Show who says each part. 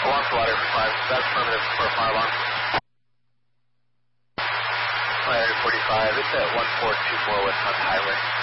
Speaker 1: Alarm flight for 5. That's primitive for a fire alarm. 545. It's at 1424 West Hunt Highway.